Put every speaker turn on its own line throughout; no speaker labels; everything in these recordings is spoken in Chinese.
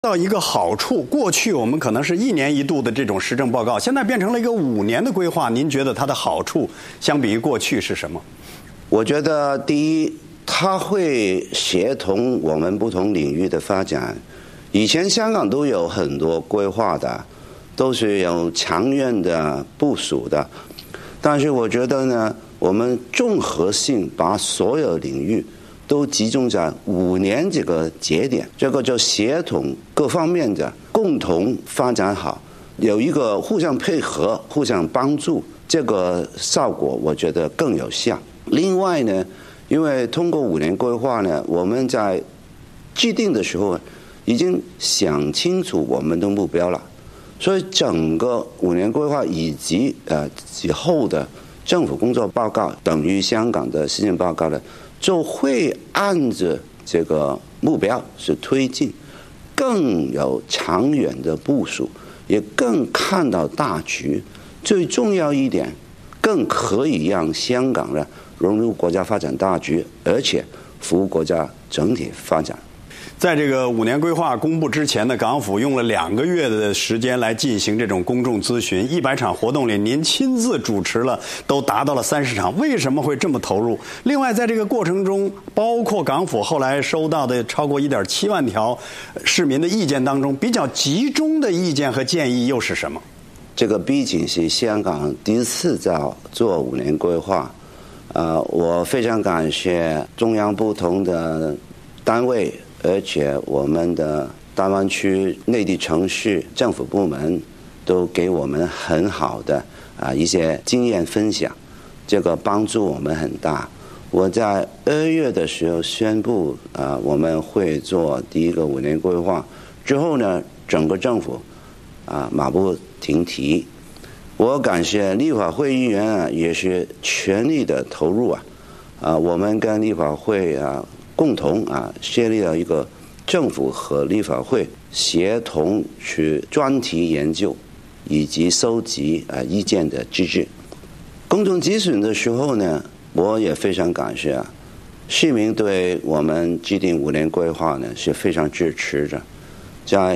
到一个好处，过去我们可能是1年1度的这种施政报告，现在变成了一个5年的规划。您觉得它的好处相比于过去是什么？
我觉得第一，它会协同我们不同领域的发展。以前香港都有很多规划的，都是有长远的部署的。但是我觉得呢，我们综合性把所有领域都集中在5年这个节点，这个就协同各方面的共同发展好，有一个互相配合、互相帮助，这个效果我觉得更有效。另外呢，因为通过5年规划呢，我们在制定的时候已经想清楚我们的目标了，所以整个5年规划以及以后的政府工作报告等于香港的施政报告呢，就会按着这个目标是推进，更有长远的部署，也更看到大局。最重要一点，更可以让香港呢融入国家发展大局，而且服务国家整体发展。
在这个5年规划公布之前呢，港府用了2个月的时间来进行这种公众咨询，100场活动里您亲自主持了，都达到了30场。为什么会这么投入？另外，在这个过程中，包括港府后来收到的超过1.7万条市民的意见当中，比较集中的意见和建议又是什么？
这个毕竟是香港第一次在做5年规划，我非常感谢中央不同的单位，而且我们的大湾区内地城市政府部门都给我们很好的一些经验分享，这个帮助我们很大。我在2月的时候宣布我们会做第一个5年规划，之后呢，整个政府马不停蹄。我感谢立法会议员也是全力的投入我们跟立法会共同设立了一个政府和立法会协同去专题研究以及收集意见的机制。公众咨询的时候呢，我也非常感谢市民对我们制定5年规划呢是非常支持的。在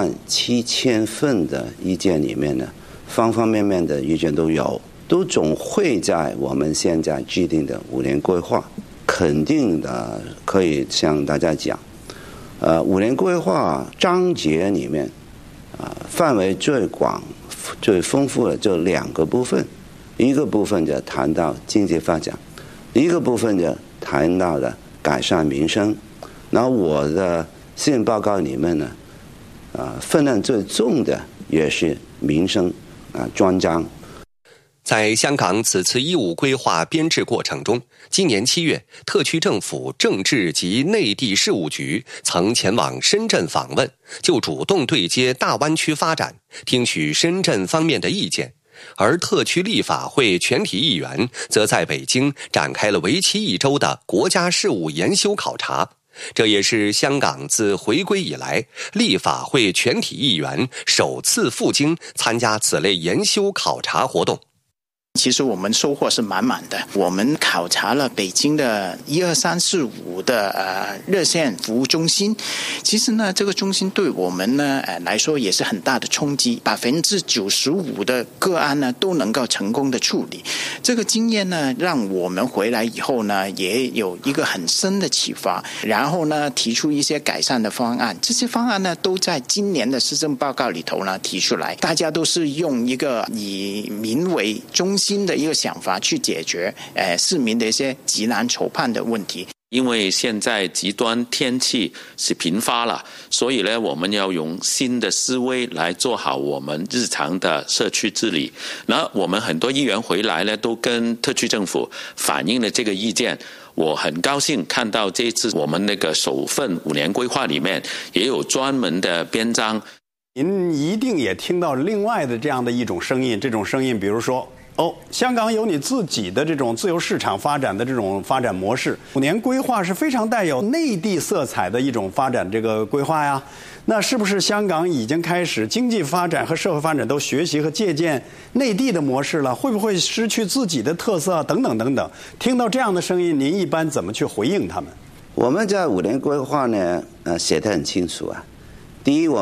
17000份的意见里面呢，方方面面的意见都有，都总会在我们现在制定的5年规划。肯定的可以向大家讲，5年规划章节里面范围最广、最丰富的就2个部分，一个部分就谈到经济发展，一个部分就谈到了改善民生。然后我的施政报告里面呢，分量最重的也是民生专章。
在香港此次15规划编制过程中，今年7月，特区政府政治及内地事务局曾前往深圳访问，就主动对接大湾区发展，听取深圳方面的意见。而特区立法会全体议员则在北京展开了为期1周的国家事务研修考察。这也是香港自回归以来，立法会全体议员首次赴京参加此类研修考察活动。
其实我们收获是满满的。我们考察了北京的12345的热线服务中心。其实呢，这个中心对我们呢来说也是很大的冲击，95%的个案呢都能够成功的处理。这个经验呢，让我们回来以后呢，也有一个很深的启发。然后呢，提出一些改善的方案。这些方案呢，都在今年的施政报告里头呢提出来。大家都是用一个以民为中心的一个想法去解决市民的一些急难愁盼的问题。
因为现在极端天气是频发了，所以呢，我们要用新的思维来做好我们日常的社区治理。那我们很多议员回来呢，都跟特区政府反映了这个意见。我很高兴看到这次我们那个首份5年规划里面也有专门的编章。
您一定也听到另外的这样的一种声音，这种声音比如说香港有你自己的这种自由市场发展的这种发展模式，5年规划是非常带有内地色彩的一种发展这个规划呀。那是不是香港已经开始经济发展和社会发展都学习和借鉴内地的模式了？会不会失去自己的特色等等等等？听到这样的声音，您一般怎么去回应他们？
我们在5年规划呢写得很清楚第一，